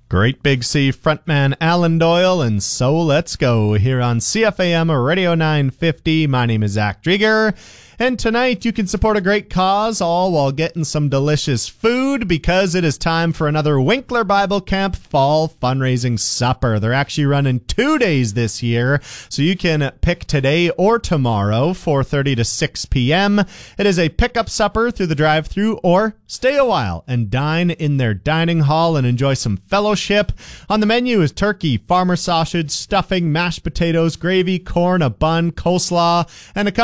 Great Big Sea frontman Alan Doyle, and so let's go here on CFAM Radio 950. My name is Zach Drieger, and tonight you can support a great cause, all while getting some delicious food, because it is time for another Winkler Bible Camp Fall Fundraising Supper. They're actually running 2 days this year, so you can pick today or tomorrow, 4:30 to 6 p.m. It is a pickup supper through the drive-thru, or stay a while and dine in their dining hall and enjoy some fellowship. On the menu is turkey, farmer sausage, stuffing, mashed potatoes, gravy, corn, a bun, coleslaw, and a couple